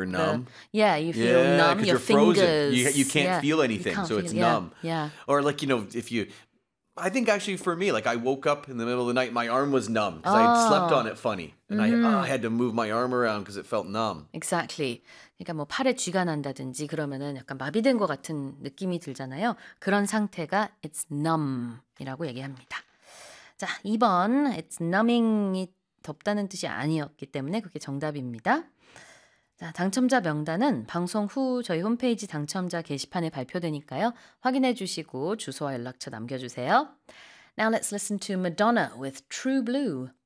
numb. Yeah, you feel Yeah, numb. because Your you're frozen. fingers. You can't feel You anything, can't so it's feel- yeah, numb. Yeah. Or like, if you... I think actually for me, like I woke up in the middle of the night, my arm was numb because I had slept on it funny. And I had to move my arm around because it felt numb. Exactly. 그러니까 뭐 팔에 쥐가 난다든지 그러면은 약간 마비된 것 같은 느낌이 들잖아요. 그런 상태가 it's numb이라고 얘기합니다. 자, 2번 it's numbing이 덥다는 뜻이 아니었기 때문에 그게 정답입니다. 자, 당첨자 명단은 방송 후 저희 홈페이지 당첨자 게시판에 발표되니까요. 확인해 주시고 주소와 연락처 남겨주세요. Now let's listen to Madonna with True Blue.